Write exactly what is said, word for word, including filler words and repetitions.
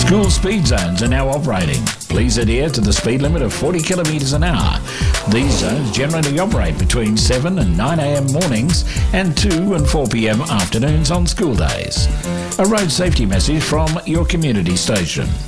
School speed zones are now operating. Please adhere to the speed limit of forty kilometres an hour. These zones generally operate between seven and nine a m mornings and two and four p m afternoons on school days. A road safety message from your community station.